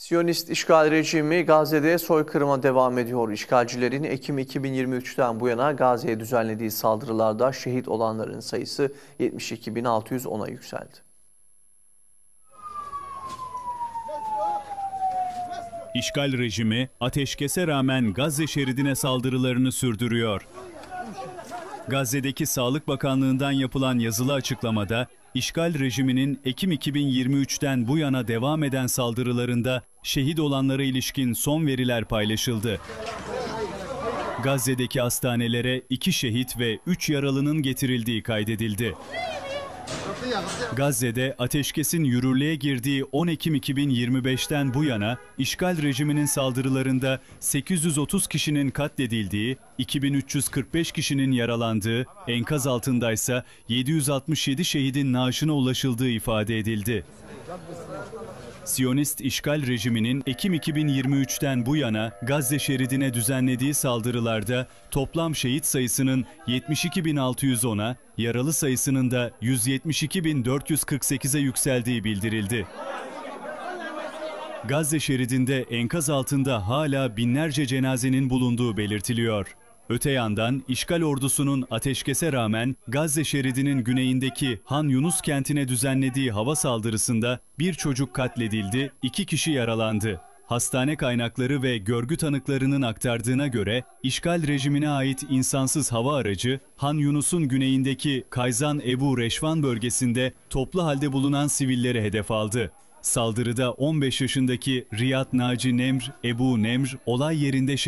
Siyonist işgal rejimi Gazze'de soykırıma devam ediyor. İşgalcilerin Ekim 2023'ten bu yana Gazze'ye düzenlediği saldırılarda şehit olanların sayısı 72.610'a yükseldi. İşgal rejimi ateşkese rağmen Gazze şeridine saldırılarını sürdürüyor. Gazze'deki Sağlık Bakanlığı'ndan yapılan yazılı açıklamada, işgal rejiminin Ekim 2023'ten bu yana devam eden saldırılarında şehit olanlara ilişkin son veriler paylaşıldı. Gazze'deki hastanelere 2 şehit ve 3 yaralının getirildiği kaydedildi. Gazze'de ateşkesin yürürlüğe girdiği 10 Ekim 2025'ten bu yana işgal rejiminin saldırılarında 830 kişinin katledildiği, 2345 kişinin yaralandığı, enkaz altındaysa 767 şehidin naaşına ulaşıldığı ifade edildi. Siyonist işgal rejiminin Ekim 2023'ten bu yana Gazze şeridine düzenlediği saldırılarda toplam şehit sayısının 72.610'a, yaralı sayısının da 172.448'e yükseldiği bildirildi. Gazze şeridinde enkaz altında hala binlerce cenazenin bulunduğu belirtiliyor. Öte yandan işgal ordusunun ateşkese rağmen Gazze şeridinin güneyindeki Han Yunus kentine düzenlediği hava saldırısında bir çocuk katledildi, 2 kişi yaralandı. Hastane kaynakları ve görgü tanıklarının aktardığına göre işgal rejimine ait insansız hava aracı Han Yunus'un güneyindeki Kayzan Ebu Reşvan bölgesinde toplu halde bulunan sivilleri hedef aldı. Saldırıda 15 yaşındaki Riyad Naci Nemr Ebu Nemr olay yerinde